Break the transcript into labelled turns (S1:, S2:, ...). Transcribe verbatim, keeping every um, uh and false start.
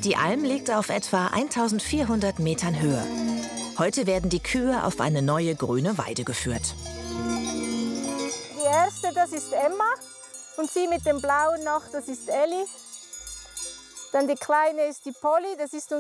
S1: Die Alm liegt auf etwa eintausendvierhundert Metern Höhe. Heute werden die Kühe auf eine neue grüne Weide geführt.
S2: Die erste, das ist Emma. Und sie mit dem blauen noch, das ist Elli. Dann die kleine ist die Polly, das ist